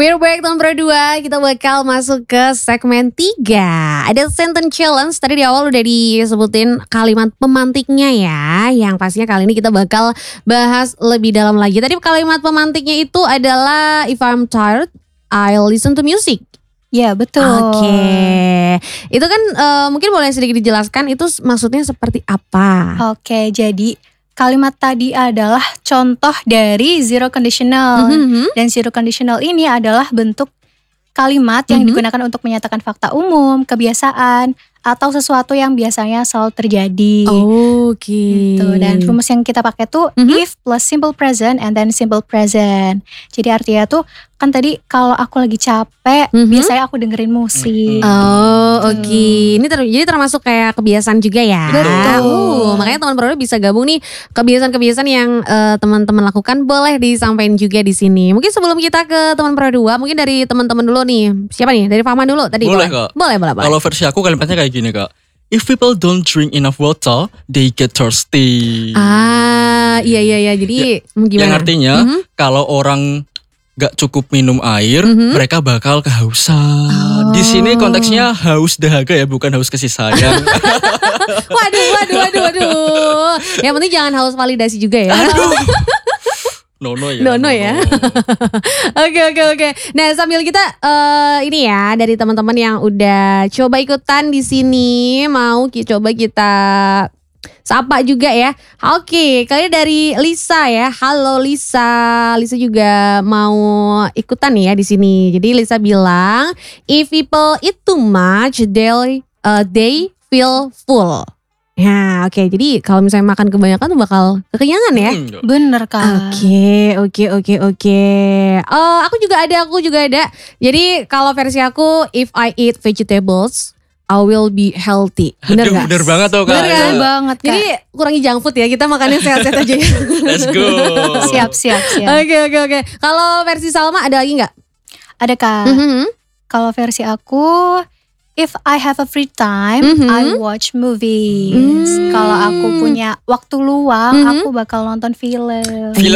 We're back tahun berdua, kita bakal masuk ke segmen 3. Ada sentence challenge, tadi di awal udah disebutin kalimat pemantiknya ya. Yang pastinya kali ini kita bakal bahas lebih dalam lagi. Tadi kalimat pemantiknya itu adalah if I'm tired, I'll listen to music. Ya betul. Oke, itu kan mungkin boleh sedikit dijelaskan itu maksudnya seperti apa? Oke, jadi kalimat tadi adalah contoh dari zero conditional. Dan zero conditional ini adalah bentuk kalimat yang digunakan untuk menyatakan fakta umum, kebiasaan, atau sesuatu yang biasanya selalu terjadi. Oke. Gitu. Dan rumus yang kita pakai tuh if plus simple present and then simple present. Jadi artinya tuh kan tadi kalau aku lagi capek, biasanya aku dengerin musik. Oh, oke. Ini jadi termasuk kayak kebiasaan juga ya. Betul. Makanya teman berdua bisa gabung nih kebiasaan-kebiasaan yang teman-teman lakukan boleh disampaikan juga di sini. Mungkin sebelum kita ke teman berdua, mungkin dari teman-teman dulu nih. Siapa nih? Dari Fahman dulu tadi. Boleh kak. Boleh. Kalau versi aku kalimatnya kayak gini kak. If people don't drink enough water, they get thirsty. Iya. Jadi gimana? Yang artinya kalau orang gak cukup minum air, mereka bakal kehausan. Di sini konteksnya haus dahaga ya, bukan haus kasih sayang. Waduh. Yang penting jangan haus validasi juga ya. Nono ya. Oke. Nah, sambil kita ini ya dari teman-teman yang udah coba ikutan di sini, mau coba kita sapa juga ya. Oke, kali dari Lisa ya. Halo Lisa. Lisa juga mau ikutan nih ya di sini. Jadi Lisa bilang, if people eat too much, they feel full. Ya, oke. Jadi kalau misalnya makan kebanyakan tuh bakal kekenyangan ya. Bener Kak. Oke. Aku juga ada. Jadi kalau versi aku, if I eat vegetables, I will be healthy. Bener gak? Bener banget tuh kak. Bener kan? Banget Kak. Jadi kurangi junk food ya, kita makannya sehat-sehat aja. Let's go. Siap. Oke. Kalau versi Salma ada lagi gak? Ada Kak. Kalau versi aku, if I have a free time, I watch movies. Kalau aku punya waktu luang, aku bakal nonton film.